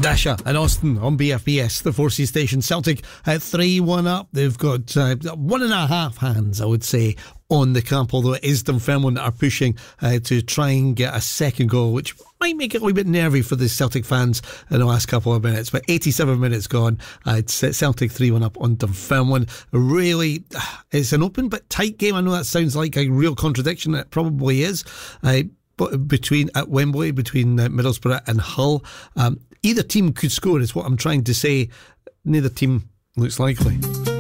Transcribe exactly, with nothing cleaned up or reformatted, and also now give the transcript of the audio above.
Dasha and Austin on B F B S, the four C station. Celtic at three one up. They've got uh, one and a half hands, I would say, on the camp, although it is Dunfermline that are pushing uh, to try and get a second goal, which might make it a little bit nervy for the Celtic fans in the last couple of minutes. But eighty-seven minutes gone. Uh, it's Celtic three one up on Dunfermline. Really, it's an open but tight game. I know that sounds like a real contradiction. It probably is. Uh, but between at Wembley, between uh, Middlesbrough and Hull, um, either team could score, is what I'm trying to say. Neither team looks likely.